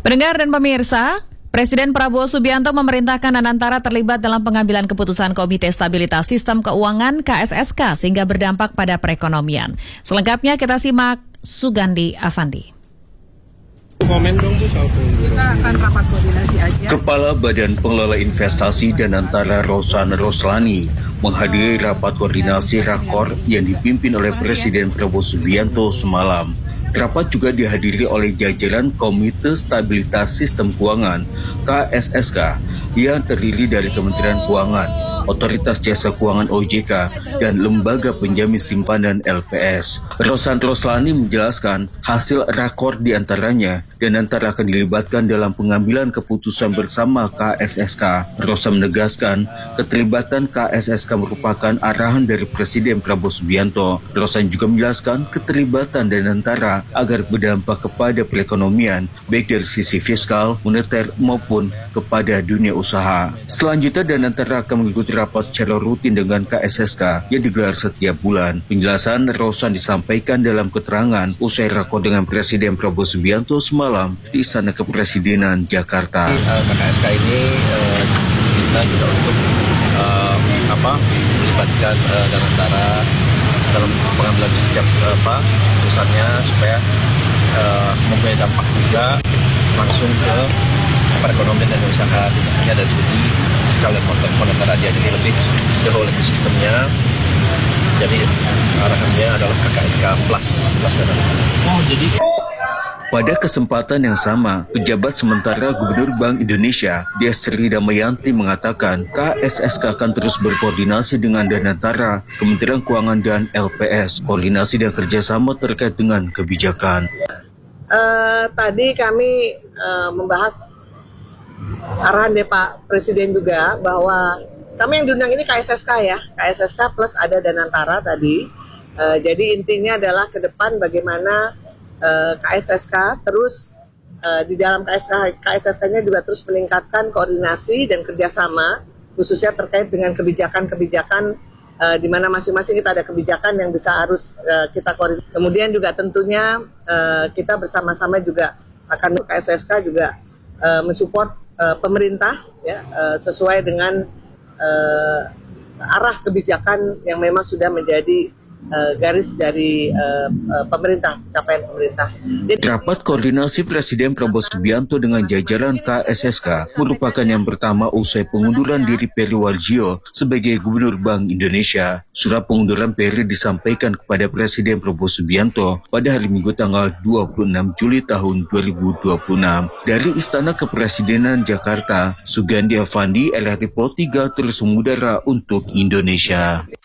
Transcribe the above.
Pendengar dan pemirsa, Presiden Prabowo Subianto memerintahkan Danantara terlibat dalam pengambilan keputusan Komite Stabilitas Sistem Keuangan KSSK sehingga berdampak pada perekonomian. Selengkapnya kita simak Sugandi Avandi. Kita akan rapat koordinasi aja. Kepala Badan Pengelola Investasi Danantara Rosan Roslani menghadiri rapat koordinasi Rakor yang dipimpin oleh Presiden Prabowo Subianto semalam. Rapat juga dihadiri oleh jajaran Komite Stabilitas Sistem Keuangan KSSK yang terdiri dari Kementerian Keuangan, Otoritas Jasa Keuangan OJK, dan Lembaga Penjamin Simpanan LPS. Rosan Roslani menjelaskan hasil rakor diantaranya Danantara akan dilibatkan dalam pengambilan keputusan bersama KSSK. Rosan menegaskan keterlibatan KSSK merupakan arahan dari Presiden Prabowo Subianto. Rosan juga menjelaskan keterlibatan Danantara agar berdampak kepada perekonomian, baik dari sisi fiskal, moneter, maupun kepada dunia usaha. Selanjutnya, Danantara akan mengikuti rapat secara rutin dengan KSSK yang digelar setiap bulan. Penjelasan Rosan disampaikan dalam keterangan usai rakor dengan Presiden Prabowo Subianto semalam di Istana Kepresidenan Jakarta. KSSK ini kita juga untuk melibatkan Danantara dalam pengambilan setiap putusannya supaya mempunyai dampak juga langsung ke perekonomian dan usaha, tidak hanya dari segi fiskal dan moneter aja, jadi lebih the whole sistemnya. Jadi arahannya adalah KSSK plus Danantara. Pada kesempatan yang sama, pejabat sementara Gubernur Bank Indonesia, Destri Damayanti mengatakan KSSK akan terus berkoordinasi dengan Danantara, Kementerian Keuangan dan LPS, koordinasi dan kerjasama terkait dengan kebijakan. Tadi kami membahas arahan dari Pak Presiden juga bahwa kami yang diundang ini KSSK ya, KSSK plus ada Danantara tadi. Jadi intinya adalah ke depan bagaimana KSSK terus di dalam KSSK-nya juga terus meningkatkan koordinasi dan kerjasama khususnya terkait dengan kebijakan-kebijakan di mana masing-masing kita ada kebijakan yang bisa harus kita koordinasi. Kemudian juga tentunya kita bersama-sama juga akan KSSK juga mensupport pemerintah ya sesuai dengan arah kebijakan yang memang sudah menjadi garis dari pemerintah, capaian pemerintah. Rapat koordinasi Presiden Prabowo Subianto dengan jajaran KSSK merupakan yang pertama usai pengunduran diri Peri Warjio sebagai Gubernur Bank Indonesia. Surat pengunduran Peri disampaikan kepada Presiden Prabowo Subianto pada hari Minggu tanggal 26 Juli tahun 2026. Dari Istana Kepresidenan Jakarta, Sugandi Avandi, LRT Pro 3 terus mengudara untuk Indonesia.